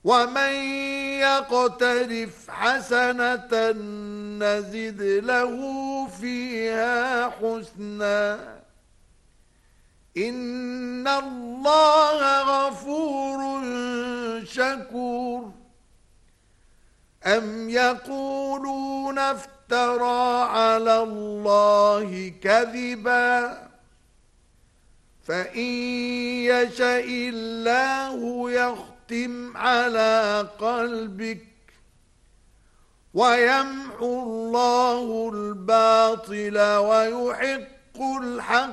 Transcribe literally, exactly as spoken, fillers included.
ومن يقترف حسنة نزد له فيها حسنا إن الله غفور شكور أم يقولون افترى على الله كذبا فإن يشأ الله يختم على قلبك ويمحو الله الباطل ويحق الحق